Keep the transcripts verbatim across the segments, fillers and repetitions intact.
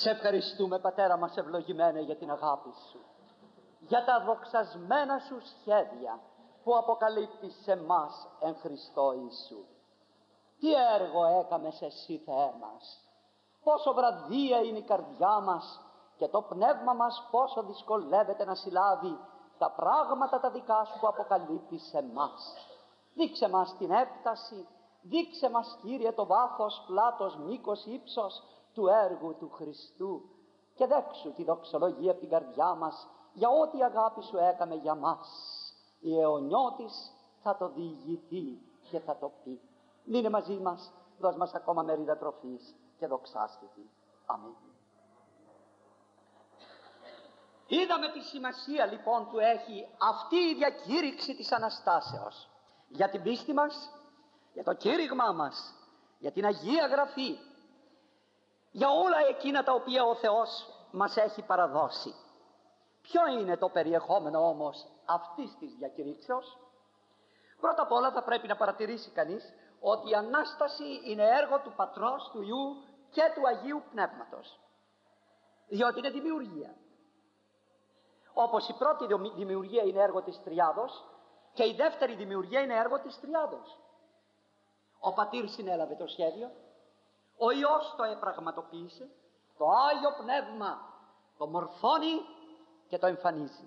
Σε ευχαριστούμε, Πατέρα μας ευλογημένε, για την αγάπη Σου, για τα δοξασμένα Σου σχέδια που αποκαλύπτεις σε μας εν Χριστώ Ιησού. Τι έργο έκαμες Εσύ, Θεέ μας! Πόσο βραδία είναι η καρδιά μας και το πνεύμα μας πόσο δυσκολεύεται να συλλάβει τα πράγματα τα δικά Σου που αποκαλύπτεις σε μας. Δείξε μας την έπταση, δείξε μας, Κύριε, το βάθος, πλάτος, μήκος, ύψος του έργου του Χριστού και δέξου τη δοξολογία από την καρδιά μας για ό,τι η αγάπη Σου έκαμε για μας. Η αιωνιώτης θα το διηγηθεί και θα το πει. Μείνε μαζί μας, δώσ' μας ακόμα μερίδα τροφής και δοξάστητη. Αμήν. Είδαμε τη σημασία λοιπόν που έχει αυτή η διακήρυξη της Αναστάσεως για την πίστη μας, για το κήρυγμά μας, για την Αγία Γραφή, για όλα εκείνα τα οποία ο Θεός μας έχει παραδώσει. Ποιο είναι το περιεχόμενο όμως αυτής της διακηρύξεως? Πρώτα απ' όλα θα πρέπει να παρατηρήσει κανείς ότι η Ανάσταση είναι έργο του Πατρός, του Υιού και του Αγίου Πνεύματος, διότι είναι δημιουργία. Όπως η πρώτη δημιουργία είναι έργο της Τριάδος και η δεύτερη δημιουργία είναι έργο της Τριάδος. Ο Πατήρ συνέλαβε το σχέδιο, ο Υιός το επραγματοποίησε, το Άγιο Πνεύμα το μορφώνει και το εμφανίζει.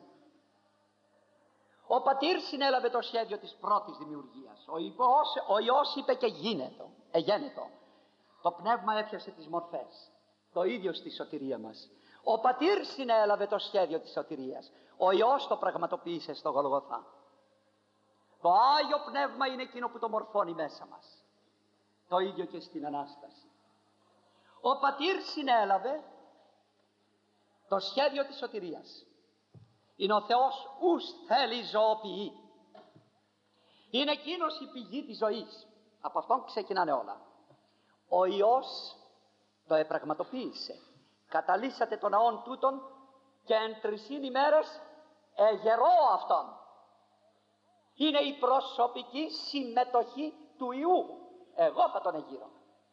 Ο Πατήρ συνέλαβε το σχέδιο της πρώτης δημιουργίας. Ο Υιός, ο Υιός είπε και γίνετο, εγένετο. Το Πνεύμα έφτιασε τις μορφές. Το ίδιο στη σωτηρία μας. Ο Πατήρ συνέλαβε το σχέδιο της σωτηρίας. Ο Υιός το πραγματοποίησε στο Γολγοθά. Το Άγιο Πνεύμα είναι εκείνο που το μορφώνει μέσα μας. Το ίδιο και στην Ανάσταση. Ο Πατήρ συνέλαβε το σχέδιο της σωτηρίας. Είναι ο Θεός ους θέλει ζωοποιεί. Είναι εκείνος η πηγή της ζωής. Από αυτόν ξεκινάνε όλα. Ο Υιός το επραγματοποίησε. Καταλύσατε τον ναόν τούτον και εν τρισήν ημέρες εγερώ αυτόν. Είναι η προσωπική συμμετοχή του Υιού. Εγώ θα τον εγείρω.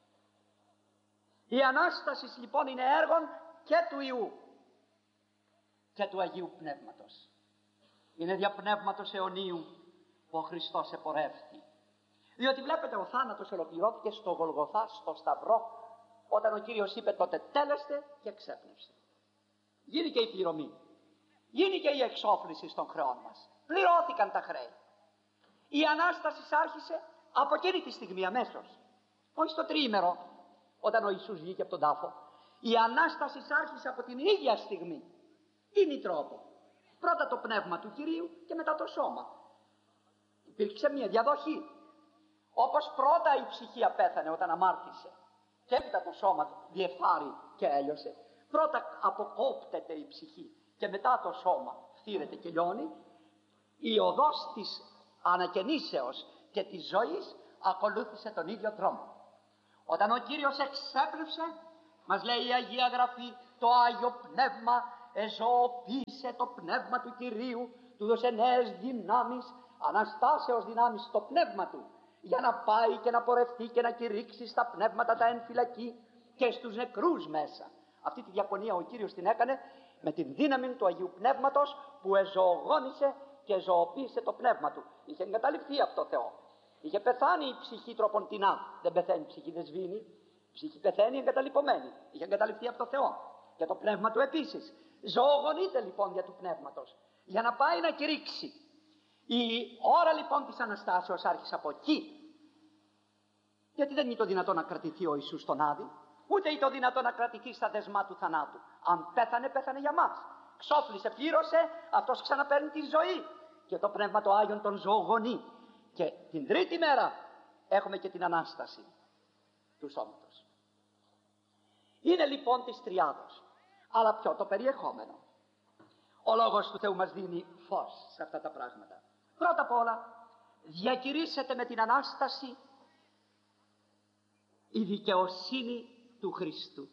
Η Ανάσταση λοιπόν είναι έργον και του Υιού και του Αγίου Πνεύματος. Είναι δια Πνεύματος αιωνίου που ο Χριστός επορεύθη. Διότι βλέπετε, ο θάνατος ολοκληρώθηκε στο Γολγοθά, στο Σταυρό, όταν ο Κύριος είπε τότε τέλεστε και εξέπνευσε. Γίνηκε η πληρωμή. Γίνηκε η εξόφληση των χρεών μας. Πληρώθηκαν τα χρέη. Η Ανάσταση άρχισε από εκείνη τη στιγμή αμέσως. Όχι στο τριήμερο, όταν ο Ιησούς βγήκε από τον τάφο. Η Ανάσταση άρχισε από την ίδια στιγμή. Τι είναι τρόπο? Πρώτα το πνεύμα του Κυρίου και μετά το σώμα. Υπήρξε μια διαδοχή. Όπως πρώτα η ψυχή απέθανε όταν αμάρτησε και έπειτα το σώμα διεφθάρει και έλειωσε. Πρώτα αποκόπτεται η ψυχή και μετά το σώμα φτύρεται και λιώνει. Η οδός της ανακαινήσεως και της ζωής ακολούθησε τον ίδιο δρόμο. Όταν ο Κύριος εξέπνευσε, μας λέει η Αγία Γραφή, το Άγιο Πνεύμα εζωοποίησε το πνεύμα του Κυρίου, του δώσε νέες δυνάμεις, αναστάσεως δυνάμεις στο πνεύμα του, για να πάει και να πορευτεί και να κηρύξει στα πνεύματα τα εν φυλακή και στους νεκρούς μέσα. Αυτή τη διακονία ο Κύριος την έκανε με την δύναμη του Αγίου Πνεύματος που εζωογόνησε και ζωοποίησε το πνεύμα του. Είχε εγκαταλειφθεί από το Θεό. Είχε πεθάνει η ψυχή τροποντινά. Δεν πεθαίνει η ψυχή, δεν σβήνει. Η ψυχή πεθαίνει εγκαταλειπωμένη. Είχε εγκαταλειφθεί από το Θεό. Και το πνεύμα του επίσης. Ζωογονείται λοιπόν δια του πνεύματος για να πάει να κηρύξει. Η ώρα λοιπόν της Αναστάσεως άρχισε από εκεί. Γιατί δεν είναι το δυνατό να κρατηθεί ο Ιησούς στον Άδη, ούτε είναι το δυνατό να κρατηθεί στα δεσμά του θανάτου. Αν πέθανε, πέθανε για μας. Ξόφλησε, πλήρωσε, αυτός ξαναπαίρνει τη ζωή. Και το Πνεύμα το Άγιον τον ζωογονεί. Και την τρίτη μέρα έχουμε και την Ανάσταση του σώματος. Είναι λοιπόν της Τριάδος. Αλλά ποιο? Το περιεχόμενο. Ο Λόγος του Θεού μας δίνει φως σε αυτά τα πράγματα. Πρώτα απ' όλα διακηρύσσεται με την Ανάσταση η δικαιοσύνη του Χριστού.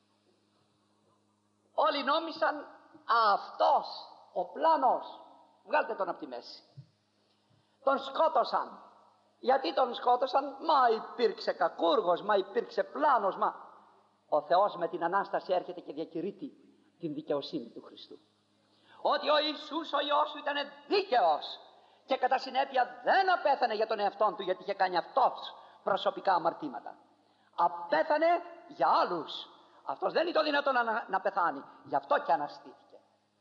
Όλοι νόμισαν α, αυτός ο πλάνος, βγάλτε τον από τη μέση. Τον σκότωσαν. Γιατί τον σκότωσαν? Μα υπήρξε κακούργος, μα υπήρξε πλάνος, μα ο Θεός με την Ανάσταση έρχεται και διακηρύττει την δικαιοσύνη του Χριστού. Ότι ο Ιησούς ο Υιός του ήταν δίκαιος και κατά συνέπεια δεν απέθανε για τον εαυτό του, γιατί είχε κάνει αυτός προσωπικά αμαρτήματα. Απέθανε για άλλους. Αυτός δεν ήταν δυνατόν να, να πεθάνει, γι' αυτό και αναστήθηκε.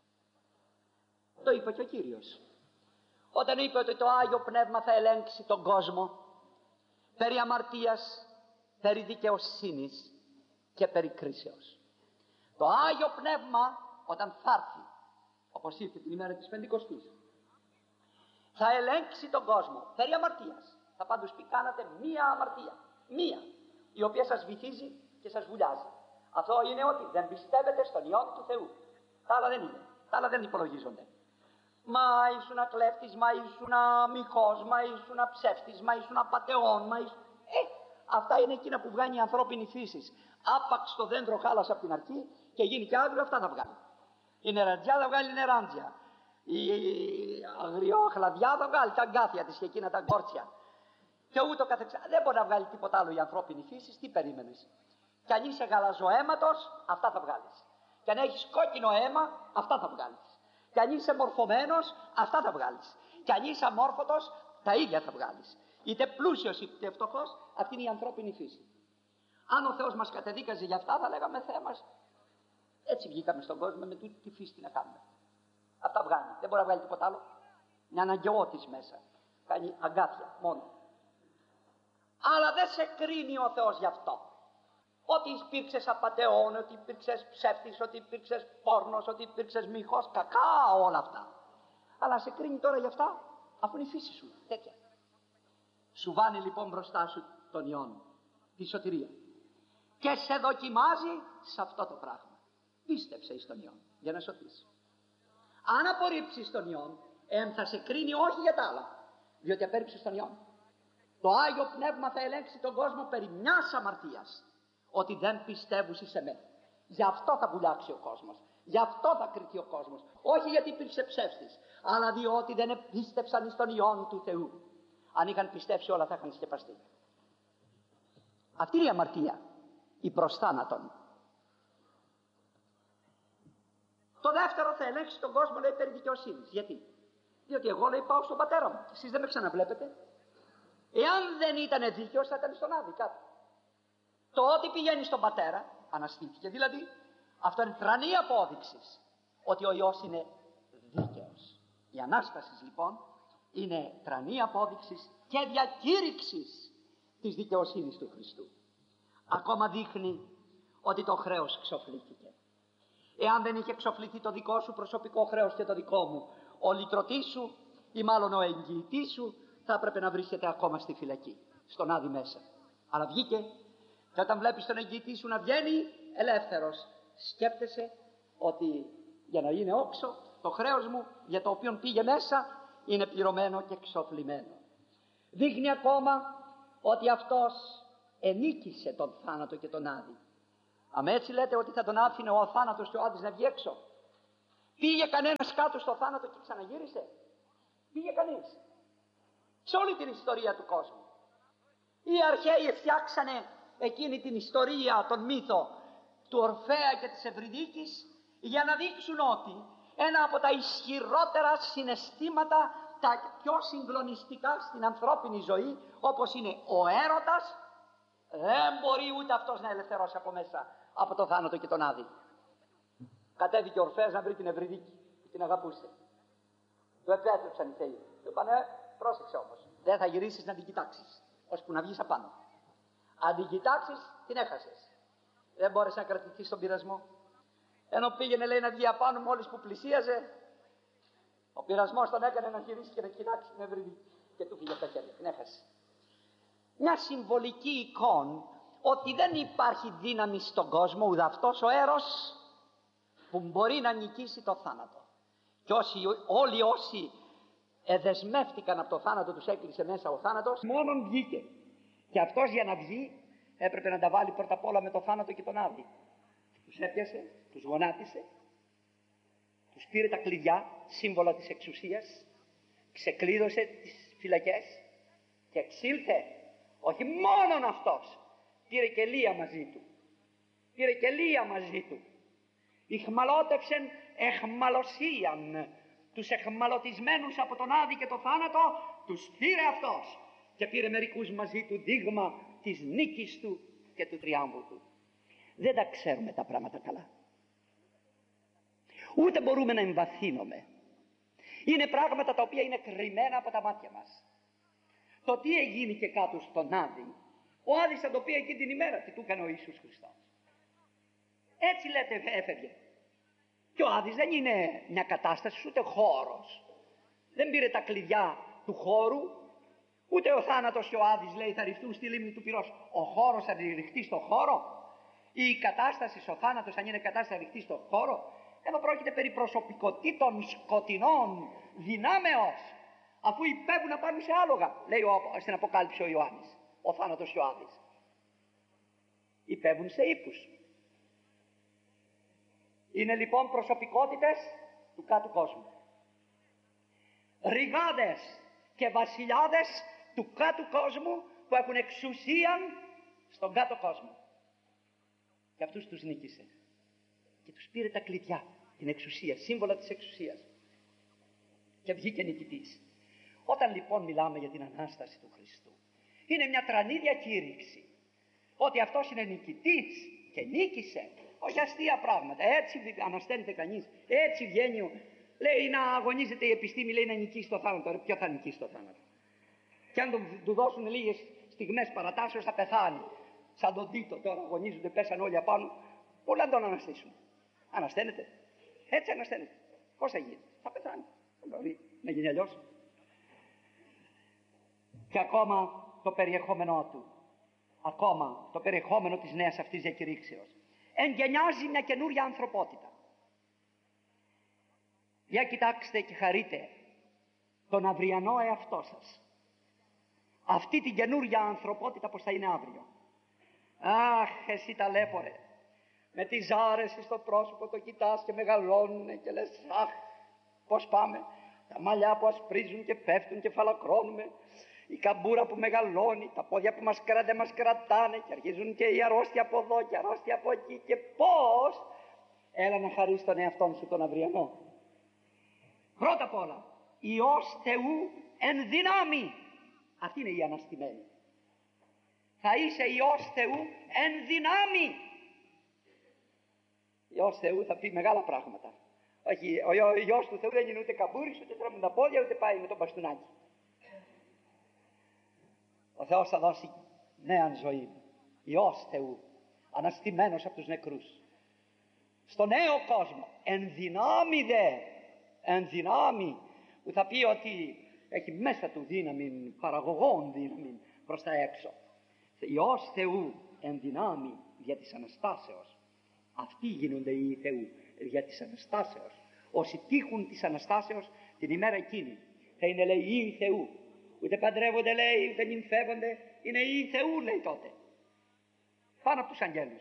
Το είπε και ο Κύριος όταν είπε ότι το Άγιο Πνεύμα θα ελέγξει τον κόσμο περί αμαρτίας, περί δικαιοσύνης και περί κρίσεως. Το Άγιο Πνεύμα όταν θα έρθει, όπως ήρθε την ημέρα της Πεντηκοστής, θα ελέγξει τον κόσμο περί αμαρτίας. Θα πάντως πει: κάνατε μία αμαρτία, μία, η οποία σας βυθίζει και σας βουλιάζει. Αυτό είναι ότι δεν πιστεύετε στον Υιόν του Θεού. Τα άλλα δεν είναι, τα άλλα δεν υπολογίζονται. Μα ήσουν κλέφτης, μα ήσουν μοιχός, μα ήσουν ψεύτης, μα ήσουν απατεών, μα ήσουν... Ε, αυτά είναι εκείνα που βγάνει η ανθρώπινη φύση. Άπαξ το δέντρο χάλασε από την αρχή και γίνει και άγριο, αυτά θα βγάλει. Η νεραντζιά θα βγάλει νεράντζια. Η αγριόχλαδιά θα βγάλει τα αγκάθια της και εκείνα τα γκόρτσια. Και ούτω καθεξά. Δεν μπορεί να βγάλει τίποτα άλλο η ανθρώπινη φύση. Τι περίμενες? Κι αν είσαι γαλαζοαίματος, αυτά θα βγάλεις. Κι αν έχεις κόκκινο αίμα, αυτά θα βγάλεις. Κι αν είσαι μορφωμένος, αυτά θα βγάλεις. Κι αν είσαι αμόρφωτος, τα ίδια θα βγάλεις. Είτε πλούσιος είτε φτωχός, αυτή είναι η ανθρώπινη φύση. Αν ο Θεός μας κατεδίκαζε για αυτά, θα λέγαμε: Θεέ μας, έτσι βγήκαμε στον κόσμο, με τούτη τη φύση τι να κάνουμε. Αυτά βγάλει. Δεν μπορεί να βγάλει τίποτα άλλο. Μια αναγκαιότης μέσα. Κάνει αγκάθια μόνο. Αλλά δεν σε κρίνει ο Θεός γι' αυτό. Ότι υπήρξες απατεών, ότι υπήρξες ψεύτης, ότι υπήρξες πόρνος, ότι υπήρξες μοιχός, κακά όλα αυτά. Αλλά σε κρίνει τώρα γι' αυτά, αφού είναι η φύση σου τέτοια. Σου βάνει λοιπόν μπροστά σου τον Υιόν, τη σωτηρία. Και σε δοκιμάζει σε αυτό το πράγμα. Πίστεψε εις τον Υιόν για να σωθείς. Αν απορρίψεις τον Υιόν, εμ θα σε κρίνει όχι για τα άλλα, διότι απέρριψες τον Υιόν. Το Άγιο Πνεύμα θα ελέγξει τον κόσμο περί μιας αμαρτίας, ότι δεν πιστεύουν σε μένα. Γι' αυτό θα βουλιάξει ο κόσμος. Γι' αυτό θα κριθεί ο κόσμος. Όχι γιατί υπήρξε ψεύστης, αλλά διότι δεν επίστεψαν στον Υιόν του Θεού. Αν είχαν πιστέψει, όλα θα είχαν σκεπαστεί. Αυτή είναι η αμαρτία, η προς θάνατον. Το δεύτερο θα ελέγξει τον κόσμο, λέει, περί δικαιοσύνης. Γιατί? Διότι εγώ, λέει, πάω στον πατέρα μου. Εσείς δεν με ξαναβλέπετε. Εάν δεν ήταν δίκαιος, θα ήταν στον Άδη κάτω. Το ότι πηγαίνει στον πατέρα, αναστήθηκε. Δηλαδή, αυτό είναι τρανή απόδειξη ότι ο Υιός είναι δίκαιος. Η Ανάσταση λοιπόν είναι τρανή απόδειξη και διακήρυξη της δικαιοσύνης του Χριστού. Ακόμα δείχνει ότι το χρέος ξοφλήθηκε. Εάν δεν είχε εξοφληθεί το δικό σου προσωπικό χρέος και το δικό μου, ο λυτρωτής σου ή μάλλον ο εγγυητής σου θα έπρεπε να βρίσκεται ακόμα στη φυλακή, στον Άδη μέσα. Αλλά βγήκε. Και όταν βλέπεις τον εγγυητή σου να βγαίνει ελεύθερος, σκέπτεσαι ότι για να είναι όξο το χρέος μου για το οποίο πήγε μέσα είναι πληρωμένο και εξοφλημένο. Δείχνει ακόμα ότι αυτός ενίκησε τον θάνατο και τον Άδη. Αν έτσι λέτε ότι θα τον άφηνε ο θάνατος και ο Άδης να βγει έξω? Πήγε κανένας κάτω στο θάνατο και ξαναγύρισε? Πήγε κανείς? Σε όλη την ιστορία του κόσμου οι αρχαίοι φτιάξανε εκείνη την ιστορία, τον μύθο του Ορφέα και της Ευρυδίκης, για να δείξουν ότι ένα από τα ισχυρότερα συναισθήματα, τα πιο συγκλονιστικά στην ανθρώπινη ζωή, όπως είναι ο έρωτας, δεν μπορεί ούτε αυτός να ελευθερώσει από μέσα από το θάνατο και τον Άδη. Κατέβηκε ο Ορφέας να βρει την Ευρυδίκη, την αγαπούσε. Του επέτρεψαν οι θεοί. Του είπανε: πρόσεξε όμως, δεν θα γυρίσεις να την κοιτάξεις, ώσπου να βγεις απάνω. Αν την κοιτάξεις, την έχασες. Δεν μπόρεσε να κρατηθεί στον πειρασμό. Ενώ πήγαινε, λέει, να βγει απάνω, μόλις που πλησίαζε, ο πειρασμός τον έκανε να γυρίσει και να κοιτάξει την Ευρυδίκη. Και του φύγε από τα χέρια, την έχασε. Μια συμβολική εικόνα ότι δεν υπάρχει δύναμη στον κόσμο, ούτε αυτός ο έρος που μπορεί να νικήσει το θάνατο. Και όσοι, όλοι όσοι εδεσμεύτηκαν από το θάνατο, τους έκλεισε μέσα ο θάνατος, μόνον βγήκε. Και αυτός για να βγει έπρεπε να τα βάλει πρώτα απ' όλα με το θάνατο και τον Άδη. Τους έπιασε, τους γονάτισε, τους πήρε τα κλειδιά, σύμβολα της εξουσίας, ξεκλείδωσε τις φυλακές και εξήλθε. Όχι μόνον αυτός, πήρε και Λία μαζί του. Πήρε και Λία μαζί του. Ηχμαλώτευσεν εχμαλωσίαν. Τους εχμαλωτισμένους από τον Άδη και το θάνατο τους πήρε αυτός. Και πήρε μερικούς μαζί του, δείγμα της νίκης του και του τριάμβου του. Δεν τα ξέρουμε τα πράγματα καλά. Ούτε μπορούμε να εμβαθύνουμε. Είναι πράγματα τα οποία είναι κρυμμένα από τα μάτια μας. Το τι έγινε και κάτω στον Άδη, ο Άδης θα το πει εκείνη την ημέρα τι του έκανε ο Ιησούς Χριστός. Έτσι λέτε έφευγε. Και ο Άδης δεν είναι μια κατάσταση ούτε χώρος. Δεν πήρε τα κλειδιά του χώρου, ούτε ο θάνατος και ο Άδης λέει θα ρηχτούν στη λίμνη του πυρός. Ο χώρος θα ρηχτεί στο χώρο. Ή η κατάσταση, ο θάνατος αν είναι κατάσταση θα ρηχτεί στο χώρο. Εδώ πρόκειται περί προσωπικότητων σκοτεινών δυνάμεως, αφού υπέβουν να πάρουν σε άλογα, λέει ο, στην Αποκάλυψη ο Ιωάννης, ο θάνατος και ο Άδης. Υπέβουν σε ύπους. Είναι λοιπόν προσωπικότητες του κάτω κόσμου. Ρηγάδες και βασιλιάδες του κάτω κόσμου που έχουν εξουσία στον κάτω κόσμο. Και αυτούς τους νίκησε. Και τους πήρε τα κλειδιά, την εξουσία, σύμβολα της εξουσίας. Και βγήκε νικητής. Όταν λοιπόν μιλάμε για την Ανάσταση του Χριστού, είναι μια τρανή διακήρυξη ότι αυτός είναι νικητής και νίκησε. Όχι αστεία πράγματα. Έτσι ανασταίνεται κανείς, έτσι βγαίνει. Λέει να αγωνίζεται η επιστήμη, λέει να νικήσει το θάνατο. Ρε, ποιο θα νικήσει το θάνατο? Και αν του, του δώσουν λίγες στιγμές παρατάσεως θα πεθάνει. Σαν τον Τίτο τώρα αγωνίζονται, πέσαν όλοι απάνω. Πού να τον αναστήσουν? Ανασταίνεται. Έτσι ανασταίνεται. Πώς θα γίνει? Θα πεθάνει. Δεν μπορεί να γίνει αλλιώς. Και ακόμα το περιεχόμενό του. Ακόμα το περιεχόμενο της νέας αυτής διακηρύξεως. Εγγενιάζει μια καινούρια ανθρωπότητα. Για κοιτάξτε και χαρείτε τον αυριανό εαυτό σας. Αυτή την καινούρια ανθρωπότητα πως θα είναι αύριο. Αχ, εσύ ταλέπορε. Με τις ζάρες στο πρόσωπο το κοιτάς και μεγαλώνουν και λες αχ, πώς πάμε. Τα μαλλιά που ασπρίζουν και πέφτουν και φαλακρώνουμε. Η καμπούρα που μεγαλώνει, τα πόδια που μας κρατάνε, δεν μας κρατάνε και αρχίζουν και η αρρώστια από εδώ και αρρώστια από εκεί. Και πώς? Έλα να χαρίσεις τον εαυτόν σου τον αυριανό. Πρώτα απ' όλα, Υιός Θεού εν δυνάμει. Αυτή είναι η αναστημένη. Θα είσαι Υιός Θεού εν δυνάμει. Υιός Θεού θα πει μεγάλα πράγματα. Όχι, ο Υιός του Θεού δεν είναι ούτε καμπούρης, ούτε τρέμουν τα πόδια, ούτε πάει με το μπαστούνάκι. Ο Θεός θα δώσει νέα ζωή. Υιός Θεού, αναστημένος από τους νεκρούς. Στο νέο κόσμο, εν δυνάμει δε, εν δυνάμει, που θα πει ότι έχει μέσα του δύναμη, παραγωγών δύναμη προς τα έξω. Υιός Θεού εν δυνάμει δια της Αναστάσεως. Αυτοί γίνονται οι Θεού δια της Αναστάσεως. Όσοι τύχουν της Αναστάσεως την ημέρα εκείνη θα είναι λέει οι Θεού. Ούτε παντρεύονται λέει, ούτε νυμφεύονται, είναι οι Θεού λέει τότε. Πάνω από τους αγγέλους.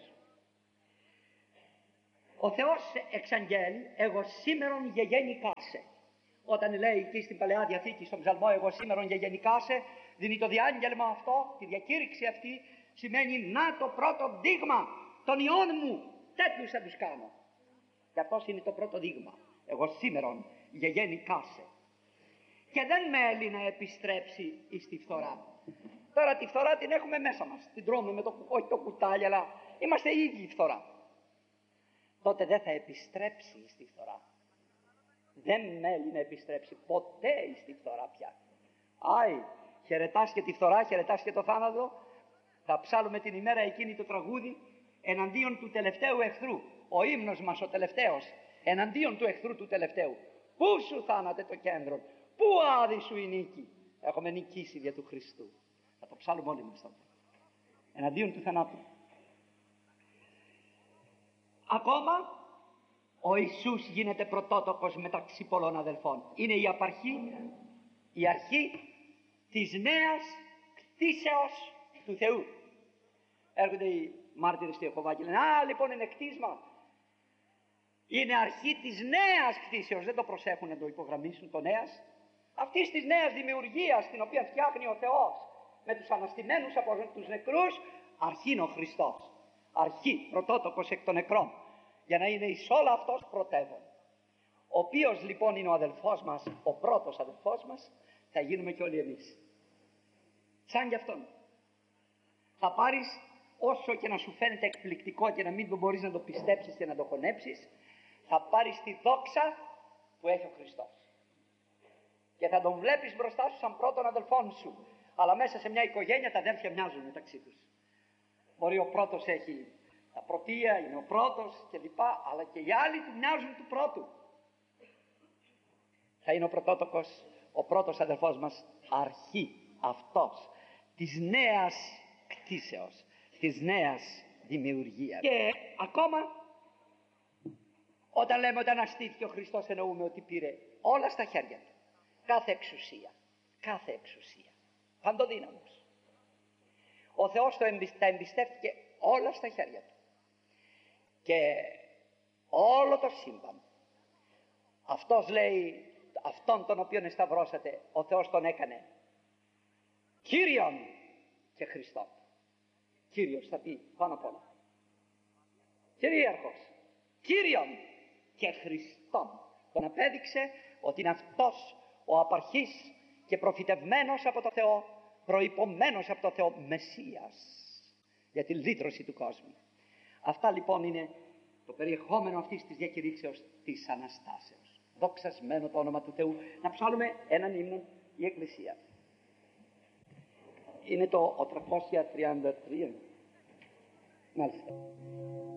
Ο Θεός εξαγγέλει, εγώ σήμερον γεγενικάσε. Όταν λέει εκεί στην Παλαιά Διαθήκη στον ψαλμό εγώ σήμερον γεγενικάσε, δίνει το διάγγελμα αυτό, τη διακήρυξη αυτή, σημαίνει να το πρώτο δείγμα των ιών μου, τέτοιους θα τους κάνω. Και αυτός είναι το πρώτο δείγμα, εγώ σήμερον γεγενικάσε. Και δεν μέλει να επιστρέψει εις τη φθορά. Τώρα τη φθορά την έχουμε μέσα μας, την τρώμε με το, όχι το κουτάλι, αλλά είμαστε οι ίδιοι η φθορά. Τότε δεν θα επιστρέψει εις τη φθορά. Δεν μέλει να επιστρέψει ποτέ εις τη φθορά πια. Άι, χαιρετάς και τη φθορά, χαιρετάς και το θάνατο. Θα ψάλουμε την ημέρα εκείνη το τραγούδι εναντίον του τελευταίου εχθρού. Ο ύμνος μας ο τελευταίος, εναντίον του εχθρού του τελευταίου. Πού σου θάνατε το κέντρο, πού άδει σου η νίκη. Έχουμε νικήσει δια του Χριστού. Θα το ψάλουμε όλοι μας τότε. Εναντίον του θανάτου. Ακόμα ο Ιησούς γίνεται πρωτότοκος μεταξύ πολλών αδελφών. Είναι η απαρχή, η αρχή της νέας κτίσεως του Θεού. Έρχονται οι μάρτυρες του Ιεχωβά και λένε α, λοιπόν είναι κτίσμα. Είναι αρχή της νέας κτίσεως. Δεν το προσέχουν να το υπογραμμίσουν το νέας. Αυτής της νέας δημιουργίας την οποία φτιάχνει ο Θεός με τους αναστημένους από τους νεκρούς, αρχήν ο Χριστός. αρχή, πρωτότοκος εκ των νεκρών, για να είναι εις όλα αυτός πρωτεύων. Ο οποίος λοιπόν είναι ο αδελφός μας, ο πρώτος αδελφός μας, θα γίνουμε και όλοι εμείς σαν γι' αυτόν. Θα πάρεις, όσο και να σου φαίνεται εκπληκτικό και να μην μπορείς να το πιστέψεις και να το χωνέψεις, θα πάρεις τη δόξα που έχει ο Χριστός και θα τον βλέπεις μπροστά σου σαν πρώτον αδελφόν σου. Αλλά μέσα σε μια οικογένεια τα αδέρφια μοιάζουν μεταξύ τους. Μπορεί ο πρώτος έχει τα πρωτεία, είναι ο πρώτος κλπ, αλλά και οι άλλοι του μοιάζουν του πρώτου. Θα είναι ο πρωτότοκος, ο πρώτος αδελφός μας, αρχή αυτός της νέας κτίσεως, της νέας δημιουργίας. Και ακόμα όταν λέμε ότι αναστήθηκε ο Χριστός, εννοούμε ότι πήρε όλα στα χέρια του, κάθε εξουσία, κάθε εξουσία, παντοδύναμος. Ο Θεός το εμπισ... τα εμπιστεύτηκε όλα στα χέρια του και όλο το σύμπαν. Αυτός λέει, αυτόν τον οποίον εσταυρώσατε, ο Θεός τον έκανε Κύριον και Χριστόν. Κύριος θα πει πάνω απ' όλα, κυρίαρχος, Κύριον και Χριστόν. Τον απέδειξε ότι είναι αυτός ο απαρχής και προφητευμένος από το Θεό, προϋπομένος από το Θεό Μεσσίας για τη λύτρωση του κόσμου. Αυτά λοιπόν είναι το περιεχόμενο αυτής της διακηρύξεως της Αναστάσεως. Δοξασμένο το όνομα του Θεού. Να ψάλουμε έναν ύμνο η Εκκλησία. Είναι το ο τριακόσια τριάντα τρία. Μάλιστα.